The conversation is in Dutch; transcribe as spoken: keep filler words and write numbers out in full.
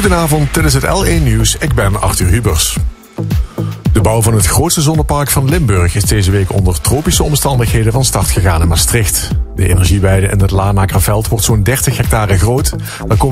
Goedenavond, dit is het L één Nieuws. Ik ben Arthur Hubers. De bouw van het grootste zonnepark van Limburg is deze week onder tropische omstandigheden van start gegaan in Maastricht. De energieweide in het Lanakerveld wordt zo'n dertig hectare groot. Dan komen